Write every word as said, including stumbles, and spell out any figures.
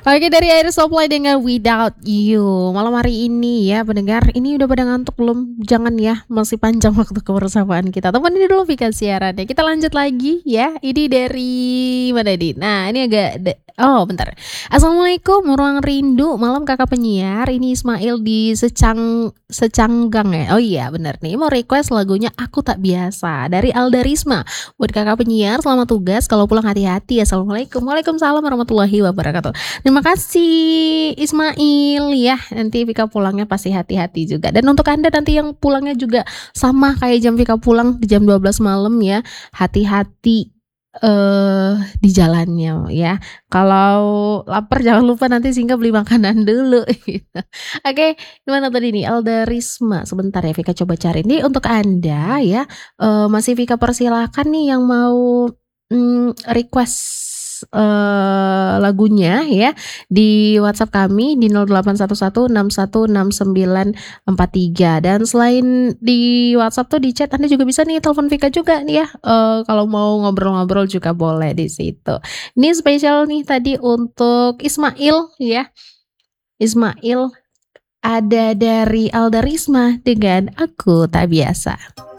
Oke, dari Air Supply dengan Without You. Malam hari ini ya pendengar, ini udah pada ngantuk belum? Jangan ya, masih panjang waktu kebersamaan kita. Temenin dulu Vika siarannya. Kita lanjut lagi ya. Ini dari mana nih? Nah, ini agak de- oh, bentar. Assalamualaikum, Ruang Rindu, malam Kakak penyiar. Ini Ismail di Secang Secanggang ya. Oh iya, benar nih. Mau request lagunya Aku Tak Biasa dari Alda Risma. Buat Kakak penyiar, selamat tugas. Kalau pulang hati-hati. Assalamualaikum. Waalaikumsalam warahmatullahi wabarakatuh. Terima kasih Ismail ya. Nanti Vika pulangnya pasti hati-hati juga. Dan untuk Anda nanti yang pulangnya juga sama kayak jam Vika pulang di jam dua belas malam ya. Hati-hati eh di jalannya ya. Kalau lapar jangan lupa nanti singgah beli makanan dulu gitu. Oke, gimana tadi nih Alda Risma? Sebentar ya Vika coba cari. Ini untuk Anda ya. eh, masih Vika persilahkan nih yang mau mm, request eh, lagunya ya di WhatsApp kami di nol delapan satu satu enam satu enam sembilan empat tiga. Dan selain di WhatsApp tuh di chat Anda juga bisa nih telepon Vika juga nih ya. Eh, kalau mau ngobrol-ngobrol juga boleh di situ. Ini spesial nih tadi untuk Ismail ya. Ismail ada dari Alda Risma dengan Aku Tak Biasa.